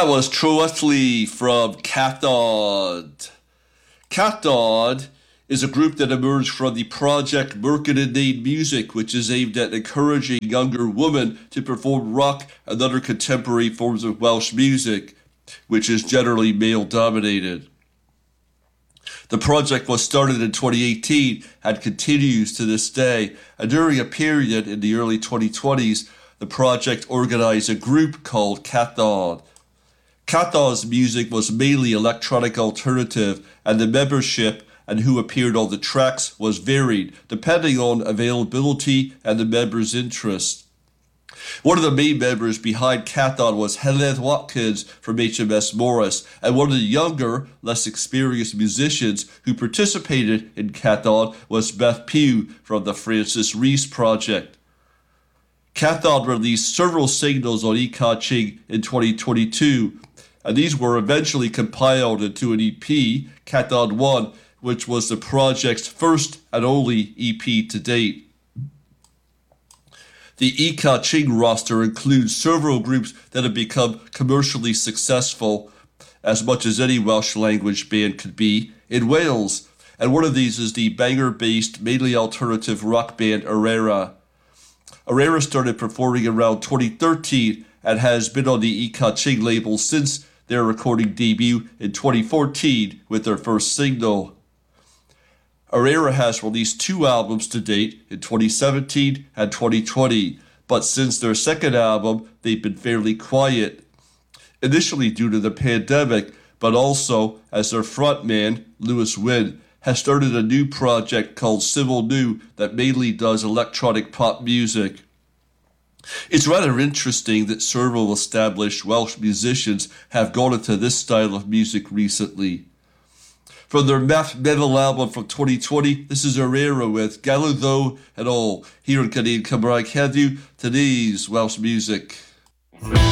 That was Troethley from Cathod. Cathod is a group that emerged from the project Merkin Music, which is aimed at encouraging younger women to perform rock and other contemporary forms of Welsh music, which is generally male-dominated. The project was started in 2018 and continues to this day, and during a period in the early 2020s, the project organized a group called Cathod. Cathod's music was mainly electronic alternative, and the membership and who appeared on the tracks was varied, depending on availability and the members' interest. One of the main members behind Cathod was Heledd Watkins from HMS Morris, and one of the younger, less experienced musicians who participated in Cathod was Beth Pugh from the Francis Rees Project. Cathod released several singles on Eca Ching in 2022, and these were eventually compiled into an EP, Cathod 1, which was the project's first and only EP to date. The Eca Ching roster includes several groups that have become commercially successful, as much as any Welsh language band could be, in Wales, and one of these is the Bangor-based, mainly alternative rock band Erera. Erera started performing around 2013 and has been on the Eca Ching label since their recording debut in 2014 with their first single. Erera has released 2 albums to date in 2017 and 2020, but since their second album, they've been fairly quiet. Initially due to the pandemic, but also as their frontman, Lewis Wynn, has started a new project called Civil New that mainly does electronic pop music. It's rather interesting that several established Welsh musicians have gone into this style of music recently. From their Math Metal album from 2020, this is Erera with Galwddo and All, here in Canadian Cymraeg heddiw, today's Welsh music.